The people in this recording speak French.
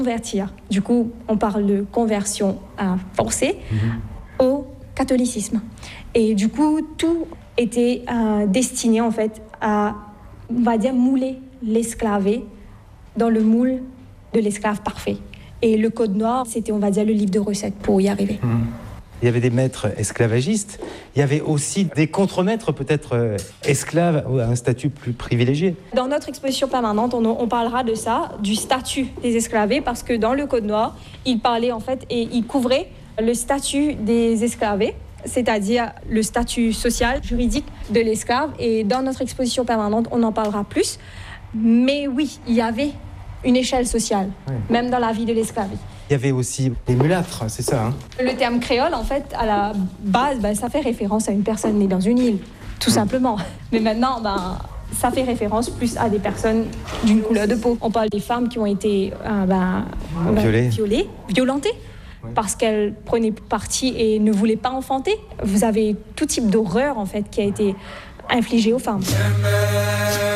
convertir. Du coup, on parle de conversion forcée au catholicisme. Et du coup, tout était destiné en fait à, on va dire, mouler l'esclavé dans le moule de l'esclave parfait. Et le Code noir, c'était, on va dire, le livre de recettes pour y arriver. Il y avait des maîtres esclavagistes, il y avait aussi des contremaîtres peut-être esclaves à un statut plus privilégié. Dans notre exposition permanente, on parlera de ça, du statut des esclavés, parce que dans le Code noir, il parlait en fait et il couvrait le statut des esclavés, c'est-à-dire le statut social, juridique de l'esclave. Et dans notre exposition permanente, on en parlera plus. Mais oui, il y avait une échelle sociale, même dans la vie de l'esclave. Il y avait aussi les mulâtres, c'est ça, hein? Le terme créole, en fait, à la base, ça fait référence à une personne née dans une île, tout simplement. Mais maintenant, ça fait référence plus à des personnes d'une couleur de peau. On parle des femmes qui ont été violées, violentées, parce qu'elles prenaient parti et ne voulaient pas enfanter. Vous avez tout type d'horreur, en fait, qui a été infligée aux femmes.